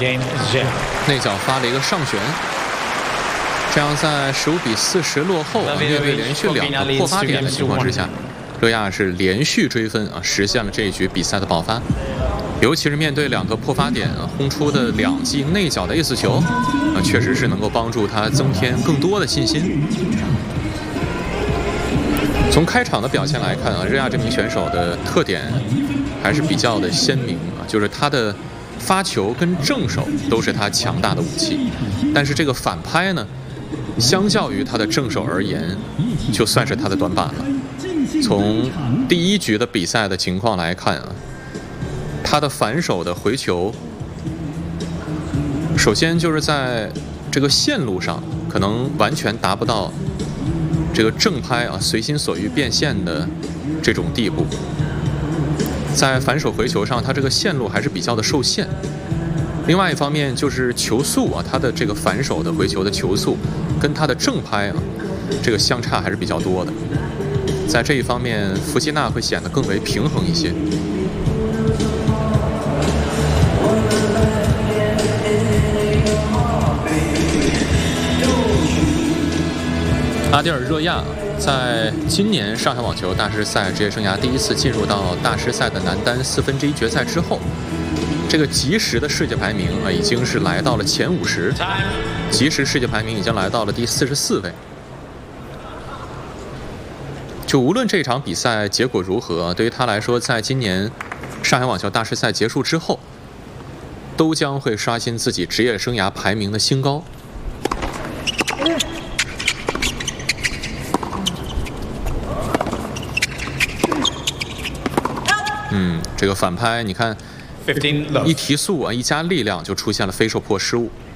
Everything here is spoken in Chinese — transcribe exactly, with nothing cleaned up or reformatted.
内角发了一个上旋，这样在十五比四十落后啊，面对连续两个破发点的情况之下，热亚是连续追分啊，实现了这一局比赛的爆发。尤其是面对两个破发点啊，轰出的两记内角的 ace 球啊，确实是能够帮助他增添更多的信心。从开场的表现来看啊，热亚这名选手的特点还是比较的鲜明啊，就是他的发球跟正手都是他强大的武器，但是这个反拍呢，相较于他的正手而言，就算是他的短板了。从第一局的比赛的情况来看啊，他的反手的回球，首先就是在这个线路上可能完全达不到这个正拍啊随心所欲变现的这种地步，在反手回球上，他这个线路还是比较的受限。另外一方面就是球速啊，他的这个反手的回球的球速跟他的正拍啊，这个相差还是比较多的。在这一方面，弗吉纳会显得更为平衡一些。阿蒂尔热亚在今年上海网球大师赛职业生涯第一次进入到大师赛的男单四分之一决赛之后，这个即时的世界排名啊已经是来到了前五十，即时世界排名已经来到了第四十四位。就无论这场比赛结果如何，对于他来说，在今年上海网球大师赛结束之后，都将会刷新自己职业生涯排名的新高。嗯，这个反拍，你看，一提速啊，一加力量就出现了飞手破失误。